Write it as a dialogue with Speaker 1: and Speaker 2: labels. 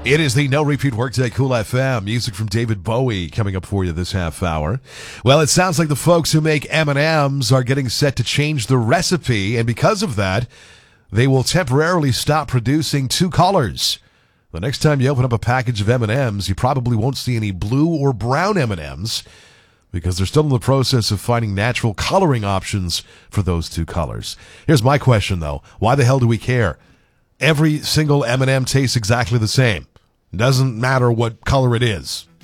Speaker 1: It is the No Repeat Workday Cool FM. Music from David Bowie coming up for you this half hour. Well, it sounds like the folks who make M&Ms are getting set to change the recipe, and because of that, they will temporarily stop producing two colors. The next time you open up a package of M&Ms, you probably won't see any blue or brown M&Ms because they're still in the process of finding natural coloring options for those two colors. Here's my question, though. Why the hell do we care? Every single M&M tastes exactly the same. Doesn't matter what color it is.